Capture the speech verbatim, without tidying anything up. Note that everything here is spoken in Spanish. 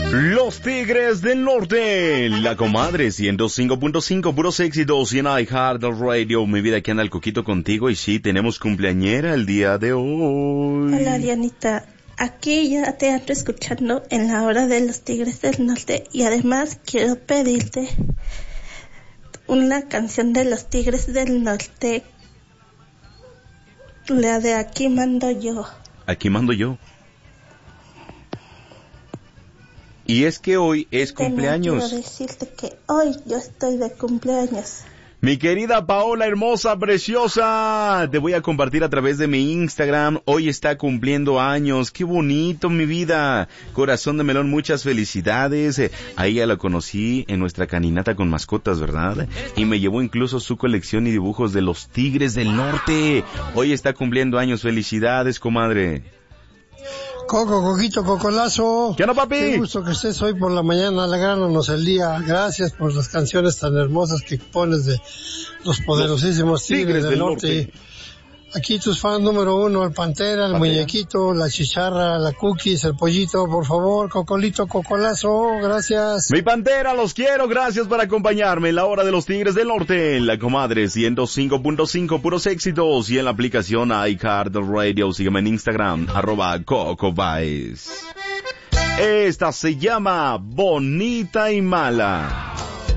Los Tigres del Norte, la comadre, ciento cinco punto cinco, puros éxitos y en iHeartRadio. Mi vida, aquí anda el Coquito contigo y sí, tenemos cumpleañera el día de hoy. Hola Dianita, aquí ya te ando escuchando en la hora de los Tigres del Norte y además quiero pedirte una canción de los Tigres del Norte, la de Aquí Mando Yo. Aquí mando yo. Y es que hoy es cumpleaños. Quiero decirte que hoy yo estoy de cumpleaños. Mi querida Paola, hermosa, preciosa, te voy a compartir a través de mi Instagram. Hoy está cumpliendo años. ¡Qué bonito, mi vida! Corazón de melón, muchas felicidades. Eh, a ella la conocí en nuestra caminata con mascotas, ¿verdad? Y me llevó incluso su colección y dibujos de los Tigres del Norte. Hoy está cumpliendo años. Felicidades, comadre. Coco, Coquito, Cocolazo. ¿Qué onda, papi? Qué gusto que estés hoy por la mañana alegrándonos el día. Gracias por las canciones tan hermosas que pones de los poderosísimos Tigres, Tigres del, del Norte. Norte. Aquí tus fans número uno, el Pantera, el Pantera. Muñequito, la Chicharra, la Cookies, el Pollito, por favor, Cocolito, Cocolazo, gracias. Mi Pantera, los quiero, gracias por acompañarme en la hora de los Tigres del Norte, la comadre, ciento cinco punto cinco, puros éxitos, y en la aplicación iHeartRadio, sígueme en Instagram, arroba CocoVice. Esta se llama Bonita y Mala.